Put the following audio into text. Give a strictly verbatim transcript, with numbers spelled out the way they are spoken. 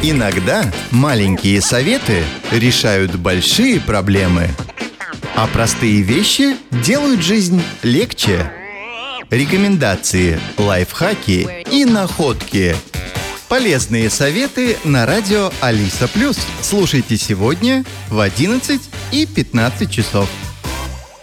Иногда маленькие советы решают большие проблемы, а простые вещи делают жизнь легче. Рекомендации, лайфхаки и находки. Полезные советы на радио Алиса Плюс. Слушайте сегодня в одиннадцать и пятнадцать часов.